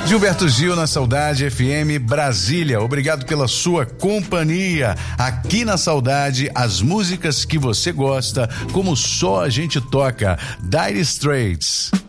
Gilberto Gil na Saudade FM Brasília. Obrigado pela sua companhia. Aqui na Saudade, as músicas que você gosta, como só a gente toca. Dire Straits.